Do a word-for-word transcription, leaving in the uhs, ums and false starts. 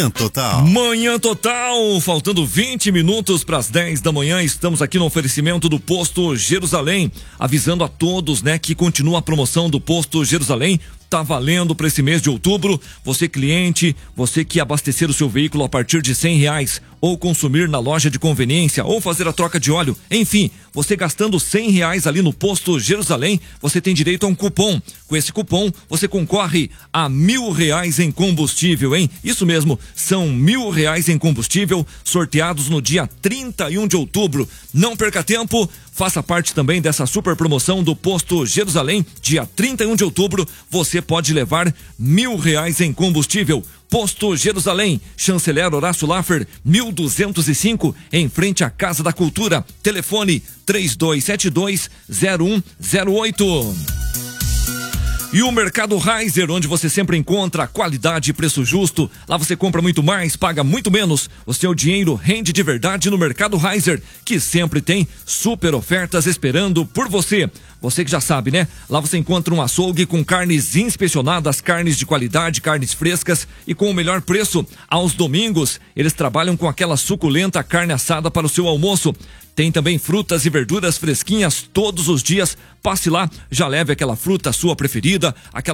Total. Manhã Total, faltando vinte minutos para as dez da manhã, estamos aqui no oferecimento do Posto Jerusalém, avisando a todos, né, que continua a promoção do Posto Jerusalém. Tá valendo para esse mês de outubro. Você cliente, você que abastecer o seu veículo a partir de cem reais ou consumir na loja de conveniência ou fazer a troca de óleo, enfim, você gastando cem reais ali no Posto Jerusalém, você tem direito a um cupom. Com esse cupom, você concorre a mil reais em combustível, hein? Isso mesmo, são mil reais em combustível sorteados no dia trinta e um de outubro. Não perca tempo. Faça parte também dessa super promoção do Posto Jerusalém. Dia trinta e um de outubro, você pode levar mil reais em combustível. Posto Jerusalém, Chanceler Horácio Laffer, mil duzentos e cinco, em frente à Casa da Cultura. Telefone três dois sete dois, zero um zero oito. E o Mercado Reiser, onde você sempre encontra qualidade e preço justo. Lá você compra muito mais, paga muito menos. O seu dinheiro rende de verdade no Mercado Reiser, que sempre tem super ofertas esperando por você. Você que já sabe, né? Lá você encontra um açougue com carnes inspecionadas, carnes de qualidade, carnes frescas e com o melhor preço. Aos domingos, eles trabalham com aquela suculenta carne assada para o seu almoço. Tem também frutas e verduras fresquinhas todos os dias. Passe lá, já leve aquela fruta sua preferida, aquela